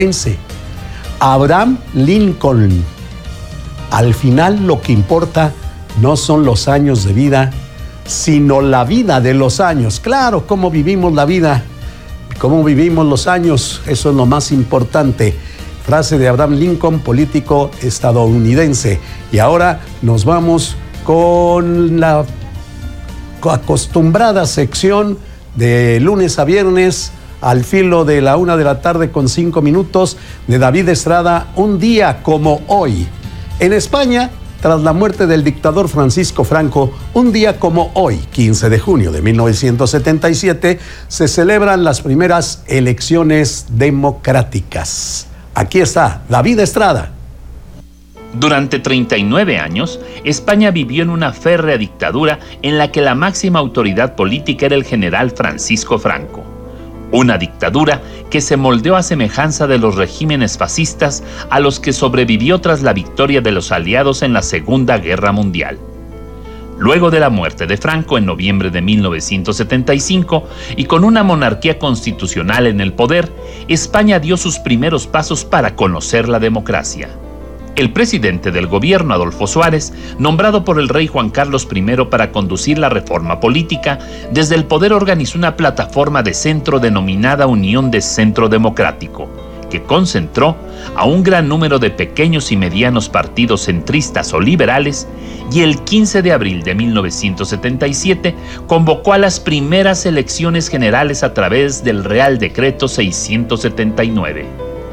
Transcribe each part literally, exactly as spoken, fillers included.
Abraham Lincoln. Al final lo que importa no son los años de vida, sino la vida de los años. Claro, cómo vivimos la vida, cómo vivimos los años, eso es lo más importante. Frase de Abraham Lincoln, político estadounidense. Y ahora nos vamos con la acostumbrada sección de lunes a viernes, al filo de la una de la tarde con cinco minutos, de David Estrada, un día como hoy. En España, tras la muerte del dictador Francisco Franco, un día como hoy, quince de junio de mil novecientos setenta y siete, se celebran las primeras elecciones democráticas. Aquí está David Estrada. Durante treinta y nueve años, España vivió en una férrea dictadura en la que la máxima autoridad política era el general Francisco Franco. Una dictadura que se moldeó a semejanza de los regímenes fascistas a los que sobrevivió tras la victoria de los aliados en la Segunda Guerra Mundial. Luego de la muerte de Franco en noviembre de mil novecientos setenta y cinco y con una monarquía constitucional en el poder, España dio sus primeros pasos para conocer la democracia. El presidente del gobierno, Adolfo Suárez, nombrado por el rey Juan Carlos primero para conducir la reforma política, desde el poder organizó una plataforma de centro denominada Unión de Centro Democrático, que concentró a un gran número de pequeños y medianos partidos centristas o liberales, y el quince de abril de mil novecientos setenta y siete convocó a las primeras elecciones generales a través del Real Decreto seiscientos setenta y nueve.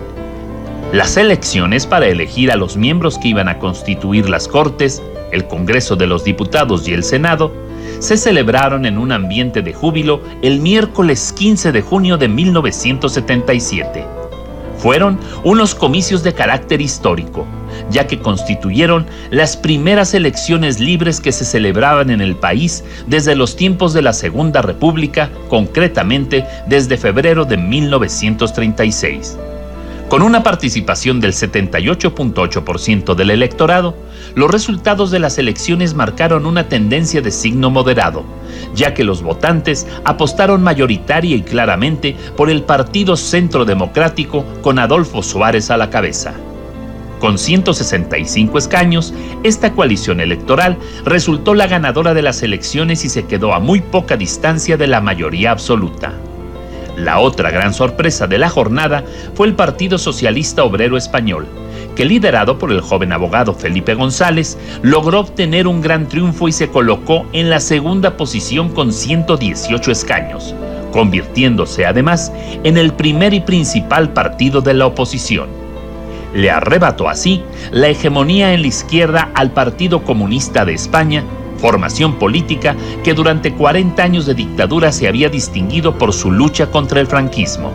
Las elecciones para elegir a los miembros que iban a constituir las Cortes, el Congreso de los Diputados y el Senado, se celebraron en un ambiente de júbilo el miércoles quince de junio de mil novecientos setenta y siete. Fueron unos comicios de carácter histórico, ya que constituyeron las primeras elecciones libres que se celebraban en el país desde los tiempos de la Segunda República, concretamente desde febrero de mil novecientos treinta y seis. Con una participación del setenta y ocho punto ocho por ciento del electorado, los resultados de las elecciones marcaron una tendencia de signo moderado, ya que los votantes apostaron mayoritaria y claramente por el Partido Centro Democrático con Adolfo Suárez a la cabeza. Con ciento sesenta y cinco escaños, esta coalición electoral resultó la ganadora de las elecciones y se quedó a muy poca distancia de la mayoría absoluta. La otra gran sorpresa de la jornada fue el Partido Socialista Obrero Español, que liderado por el joven abogado Felipe González, logró obtener un gran triunfo y se colocó en la segunda posición con ciento dieciocho escaños, convirtiéndose además en el primer y principal partido de la oposición. Le arrebató así la hegemonía en la izquierda al Partido Comunista de España, formación política que durante cuarenta años de dictadura se había distinguido por su lucha contra el franquismo.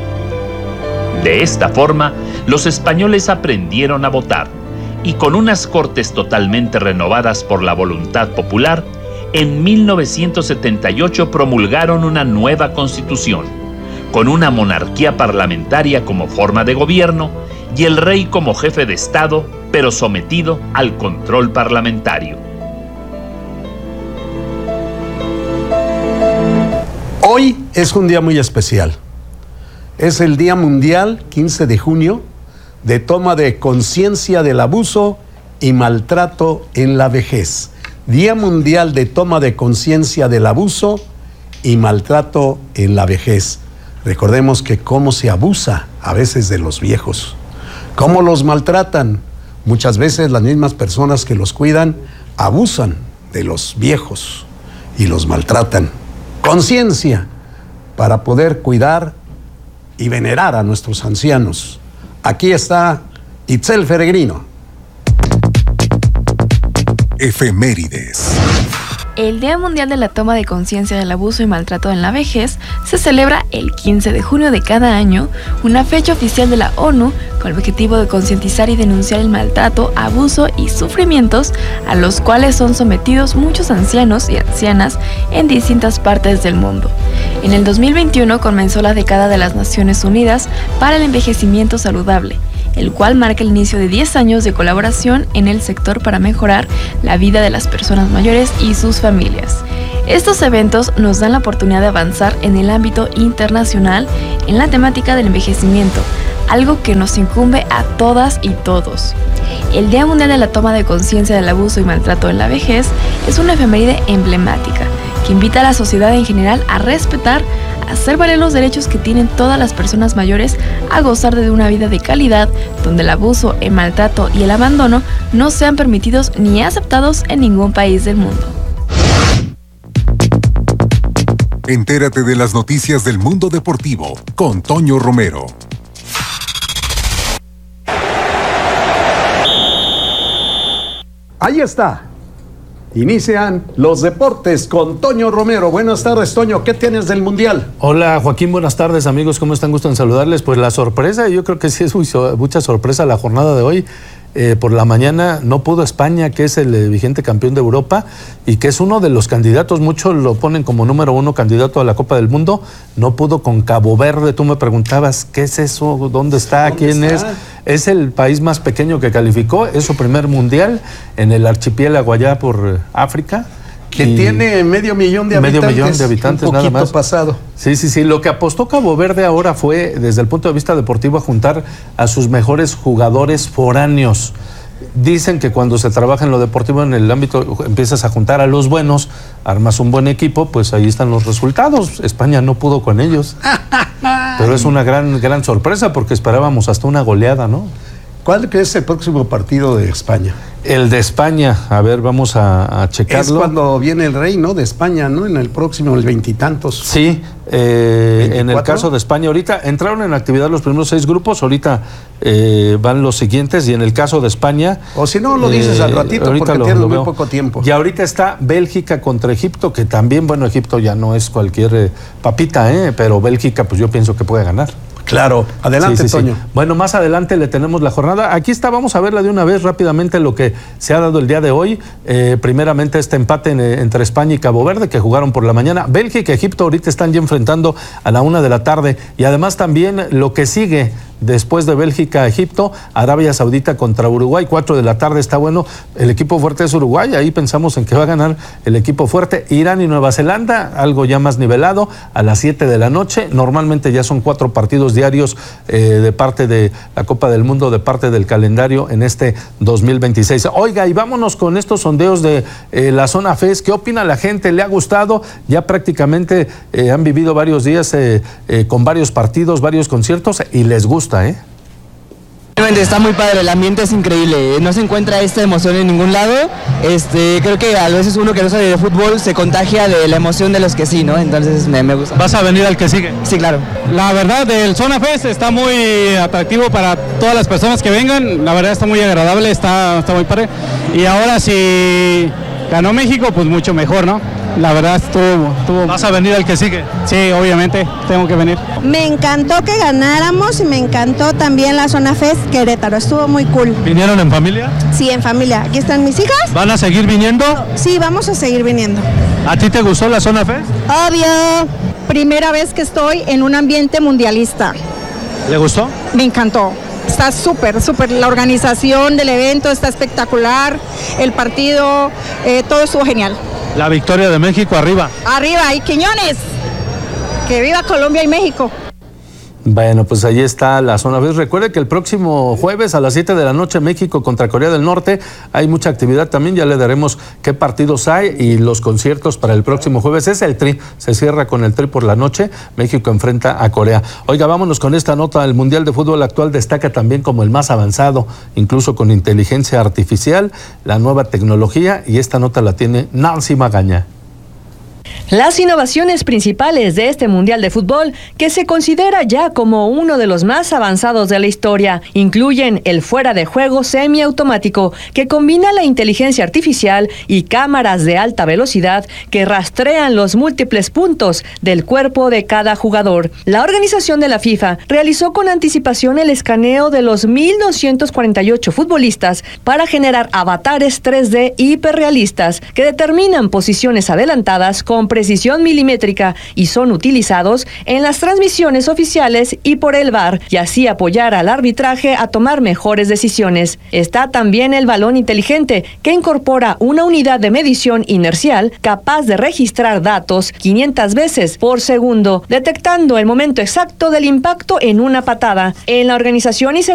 De esta forma, los españoles aprendieron a votar y con unas Cortes totalmente renovadas por la voluntad popular, en mil novecientos setenta y ocho promulgaron una nueva constitución, con una monarquía parlamentaria como forma de gobierno y el rey como jefe de Estado, pero sometido al control parlamentario. Hoy es un día muy especial. Es el Día Mundial, quince de junio, de toma de conciencia del abuso y maltrato en la vejez. Día Mundial de toma de conciencia del abuso y maltrato en la vejez. Recordemos que cómo se abusa a veces de los viejos, cómo los maltratan. Muchas veces las mismas personas que los cuidan abusan de los viejos y los maltratan. Conciencia para poder cuidar y venerar a nuestros ancianos. Aquí está Itzel Peregrino. Efemérides. El Día Mundial de la Toma de Conciencia del Abuso y Maltrato en la Vejez se celebra el quince de junio de cada año, una fecha oficial de la ONU con el objetivo de concientizar y denunciar el maltrato, abuso y sufrimientos a los cuales son sometidos muchos ancianos y ancianas en distintas partes del mundo. En el dos mil veintiuno comenzó la década de las Naciones Unidas para el Envejecimiento Saludable, el cual marca el inicio de diez años de colaboración en el sector para mejorar la vida de las personas mayores y sus familias. Estos eventos nos dan la oportunidad de avanzar en el ámbito internacional en la temática del envejecimiento, algo que nos incumbe a todas y todos. El Día Mundial de la Toma de Conciencia del Abuso y Maltrato en la Vejez es una efeméride emblemática que invita a la sociedad en general a respetar, a hacer valer los derechos que tienen todas las personas mayores a gozar de una vida de calidad, donde el abuso, el maltrato y el abandono no sean permitidos ni aceptados en ningún país del mundo. Entérate de las noticias del mundo deportivo con Toño Romero. Ahí está. Inician los deportes con Toño Romero. Buenas tardes, Toño. ¿Qué tienes del Mundial? Hola, Joaquín. Buenas tardes, amigos. ¿Cómo están? Gusto en saludarles. Pues la sorpresa, yo creo que sí es muy, mucha sorpresa la jornada de hoy. Eh, por la mañana no pudo España, que es el eh, vigente campeón de Europa y que es uno de los candidatos, muchos lo ponen como número uno candidato a la Copa del Mundo, no pudo con Cabo Verde. Tú me preguntabas, ¿qué es eso? ¿Dónde está? ¿Dónde ¿Quién está? es? Es el país más pequeño que calificó, es su primer mundial en el archipiélago allá por África. Que tiene medio millón de habitantes. Medio millón de habitantes, un nada más. pasado. Sí, sí, sí. Lo que apostó Cabo Verde ahora fue, desde el punto de vista deportivo, a juntar a sus mejores jugadores foráneos. Dicen que cuando se trabaja en lo deportivo, en el ámbito, empiezas a juntar a los buenos, armas un buen equipo, pues ahí están los resultados. España no pudo con ellos. Pero es una gran, gran sorpresa porque esperábamos hasta una goleada, ¿no? ¿Cuál es el próximo partido de España? El de España, a ver, vamos a, a checarlo. Es cuando viene el rey, ¿no? De España, ¿no? En el próximo, el veintitantos. Sí, eh, en el caso de España, ahorita entraron en actividad los primeros seis grupos, ahorita eh, van los siguientes, y en el caso de España... O si no, lo dices eh, al ratito, porque lo, tienes lo muy poco tiempo. Y ahorita está Bélgica contra Egipto, que también, bueno, Egipto ya no es cualquier eh, papita, ¿eh? Pero Bélgica, pues yo pienso que puede ganar. Claro, adelante, sí, sí, Toño. Sí. Bueno, más adelante le tenemos la jornada. Aquí está, vamos a verla de una vez rápidamente lo que se ha dado el día de hoy. Eh, primeramente este empate en, entre España y Cabo Verde, que jugaron por la mañana. Bélgica y Egipto ahorita están ya enfrentando a la una de la tarde. Y además también lo que sigue después de Bélgica, Egipto, Arabia Saudita contra Uruguay, cuatro de la tarde, está bueno. El equipo fuerte es Uruguay, ahí pensamos en que va a ganar el equipo fuerte. Irán y Nueva Zelanda, algo ya más nivelado, a las siete de la noche. Normalmente ya son cuatro partidos diarios eh, de parte de la Copa del Mundo, de parte del calendario en este dos mil veintiséis. Oiga, y vámonos con estos sondeos de eh, la zona F E S. ¿Qué opina la gente? ¿Le ha gustado? Ya prácticamente eh, han vivido varios días eh, eh, con varios partidos, varios conciertos, y les gusta. ¿Eh? Está muy padre, el ambiente es increíble, no se encuentra esta emoción en ningún lado. Este, creo que a veces uno que no sabe de fútbol se contagia de la emoción de los que sí, ¿no? Entonces me, me gusta. ¿Vas a venir al que sigue? Sí, claro. La verdad, el Zona Fest está muy atractivo para todas las personas que vengan, la verdad está muy agradable, está, está muy padre. Y ahora si ganó México, pues mucho mejor, ¿no? La verdad estuvo, estuvo... ¿Vas a venir al que sigue? Sí, obviamente, tengo que venir. Me encantó que ganáramos y me encantó también la Zona Fest Querétaro, estuvo muy cool. ¿Vinieron en familia? Sí, en familia. ¿Aquí están mis hijas? ¿Van a seguir viniendo? Sí, vamos a seguir viniendo. ¿A ti te gustó la Zona Fest? Obvio. Primera vez que estoy en un ambiente mundialista. ¿Le gustó? Me encantó. Está súper, súper. La organización del evento está espectacular. El partido, eh, todo estuvo genial. La victoria de México, arriba. Arriba, y Quiñones. Que viva Colombia y México. Bueno, pues ahí está la Zona F E S. Recuerde que el próximo jueves a las siete de la noche, México contra Corea del Norte, hay mucha actividad también, ya le daremos qué partidos hay y los conciertos para el próximo jueves. Es el Tri, se cierra con el Tri por la noche, México enfrenta a Corea. Oiga, vámonos con esta nota. El Mundial de Fútbol actual destaca también como el más avanzado, incluso con inteligencia artificial, la nueva tecnología, y esta nota la tiene Nancy Magaña. Las innovaciones principales de este Mundial de Fútbol, que se considera ya como uno de los más avanzados de la historia, incluyen el fuera de juego semiautomático, que combina la inteligencia artificial y cámaras de alta velocidad que rastrean los múltiples puntos del cuerpo de cada jugador. La organización de la FIFA realizó con anticipación el escaneo de los mil doscientos cuarenta y ocho futbolistas para generar avatares tres D hiperrealistas que determinan posiciones adelantadas con con precisión milimétrica y son utilizados en las transmisiones oficiales y por el V A R, y así apoyar al arbitraje a tomar mejores decisiones. Está también el balón inteligente, que incorpora una unidad de medición inercial capaz de registrar datos quinientas veces por segundo, detectando el momento exacto del impacto en una patada. En la organización y